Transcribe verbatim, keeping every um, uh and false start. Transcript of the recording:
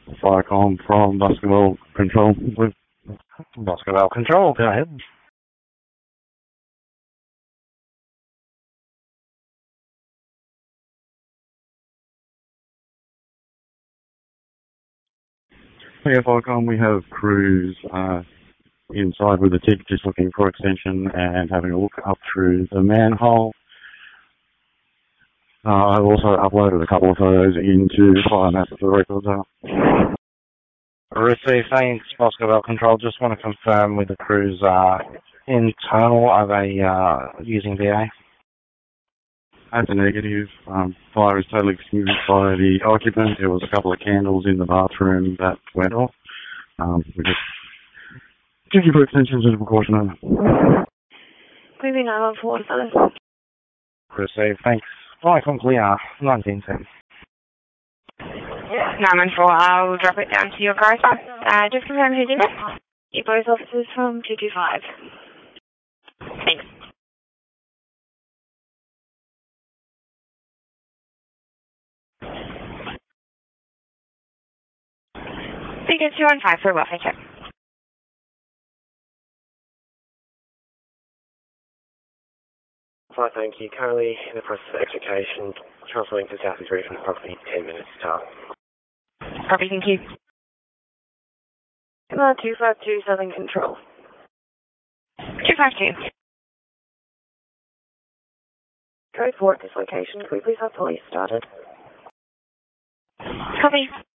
Firecom from Basketball Control. With Basketball Control, go ahead. Yeah, Firecom, we have crews uh, inside with a tick just looking for extension and having a look up through the manhole. Uh, I've also uploaded a couple of photos into FireMap for the records out. Receive, thanks, Basketball Control. Just want to confirm with the crews, uh, internal, are they uh, using V A? That's a negative. Um, fire is totally extinguished by the occupant. There was a couple of candles in the bathroom that went off. Um, we just give you for extensions as a precaution only. Moving nine one four seven. Receive, thanks. Firecom clear, nineteen ten. nine one four, I'll drop it down to your car. Uh, just confirm who's in it. Your both officers from two two five. Thanks. Figure two one five for welfare check. Fine, thank you. Currently in the process of extrication, transferring to South East Reef in approximately ten minutes time. Copy, thank you. Command two five two, Southern Control. two five two. Code four at this location. Can we please have police started? Copy.